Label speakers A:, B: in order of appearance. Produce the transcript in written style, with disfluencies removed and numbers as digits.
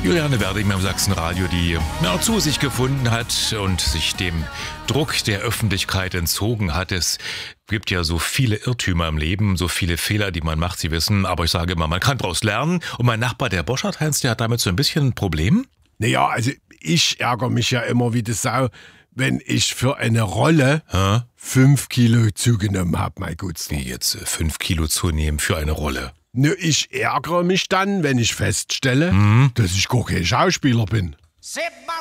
A: Juliane Werding im Sachsenradio, die zu sich gefunden hat und sich dem Druck der Öffentlichkeit entzogen hat. Es gibt ja so viele Irrtümer im Leben, so viele Fehler, die man macht, Sie wissen. Aber ich sage immer, man kann daraus lernen. Und mein Nachbar, der Boschert-Heinz, der hat damit so ein bisschen ein Problem.
B: Naja, also ich ärgere mich ja immer wie die Sau, wenn ich für eine Rolle 5 Kilo zugenommen habe, mein Gutster.
A: Wie jetzt 5 Kilo zunehmen für eine Rolle?
B: Ne, ich ärgere mich dann, wenn ich feststelle, dass ich gar kein Schauspieler bin.